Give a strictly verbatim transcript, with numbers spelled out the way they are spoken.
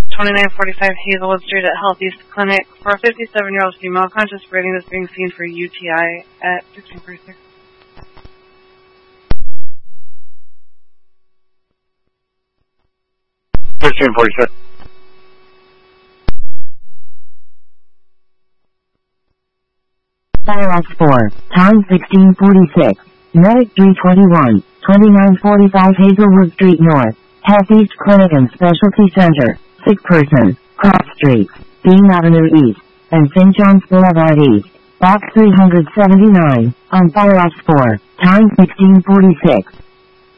twenty-nine forty-five Hazelwood Street at Health East Clinic for a fifty-seven-year-old female conscious breathing that's being seen for U T I at sixteen forty-six. fifteen forty-six. Dialogue four, time sixteen forty-six. Medic three twenty-one, twenty-nine forty-five Hazelwood Street North, Health East Clinic and Specialty Center, sick person, Cross Streets, Beam Avenue East, and Saint John's Boulevard East, Box three seventy-nine, on Dialogue four, time sixteen forty-six.